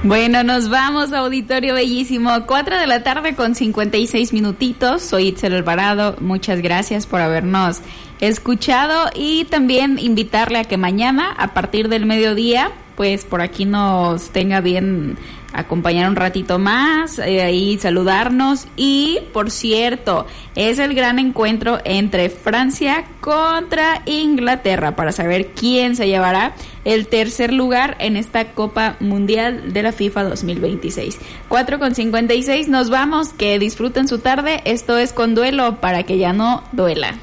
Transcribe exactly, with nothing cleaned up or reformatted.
Bueno, nos vamos, auditorio bellísimo. Cuatro de la tarde con cincuenta y seis minutitos. Soy Itzel Alvarado. Muchas gracias por habernos escuchado y también invitarle a que mañana, a partir del mediodía, pues por aquí nos tenga bien acompañar un ratito más, eh, ahí saludarnos. Y por cierto, es el gran encuentro entre Francia contra Inglaterra para saber quién se llevará el tercer lugar en esta Copa Mundial de la FIFA dos mil veintiséis. Cuatro con cincuenta y seis, nos vamos, que disfruten su tarde. Esto es Con Duelo, para que ya no duela.